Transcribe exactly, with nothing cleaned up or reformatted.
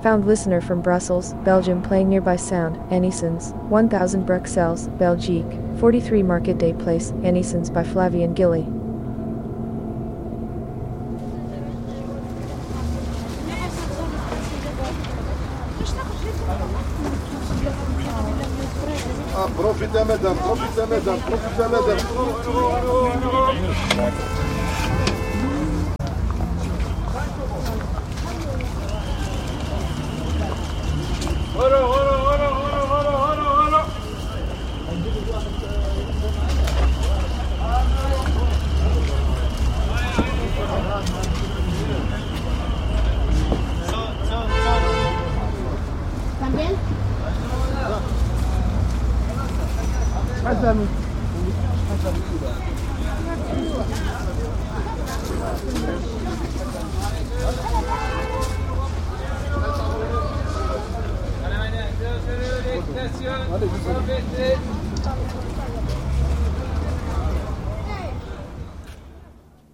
Found listener from Brussels, Belgium playing nearby sound, Annisons, one thousand Bruxelles, Belgique, forty-three Market Day Place, Annisons by Flavien Gilly. Ah, profitez mesdames, profitez mesdames, profitez mesdames. Horo, horo, horo, horo, horo, horo, horo. ¿También? Hazami. Allez,